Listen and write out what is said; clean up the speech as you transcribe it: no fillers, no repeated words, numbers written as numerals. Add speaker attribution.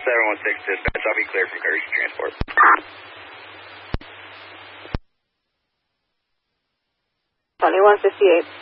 Speaker 1: 716 dispatch, I'll be clear from courtesy transport.
Speaker 2: Tony 158.